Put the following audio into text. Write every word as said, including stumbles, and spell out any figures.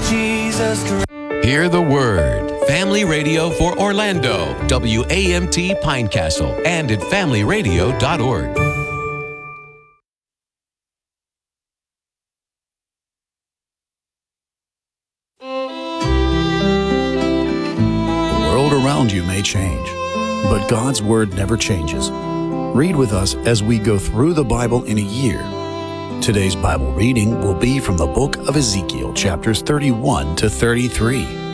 Jesus Christ. Hear the Word. Family Radio for Orlando. W A M T Pinecastle and at family radio dot org. The world around you may change, but God's Word never changes. Read with us as we go through the Bible in a year. Today's Bible reading will be from the book of Ezekiel, chapters thirty-one to thirty-three.